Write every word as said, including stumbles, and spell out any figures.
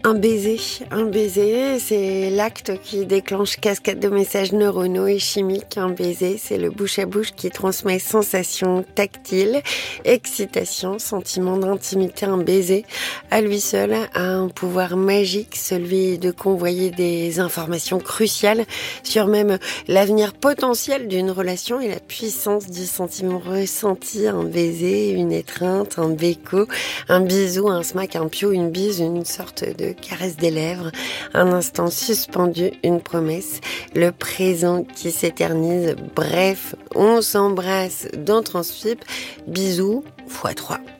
Un baiser, un baiser, c'est l'acte qui déclenche cascade de messages neuronaux et chimiques. Un baiser, c'est le bouche à bouche qui transmet sensations tactiles, excitation, sentiment d'intimité. Un baiser, à lui seul, a un pouvoir magique, celui de convoyer des informations cruciales sur même l'avenir potentiel d'une relation et la puissance du sentiment ressenti. Un baiser, une étreinte, un béco, un bisou, un smack, un piou, une bise, une sorte de caresse des lèvres, un instant suspendu, une promesse, le présent qui s'éternise. Bref, on s'embrasse dans Transfip, bisous fois trois.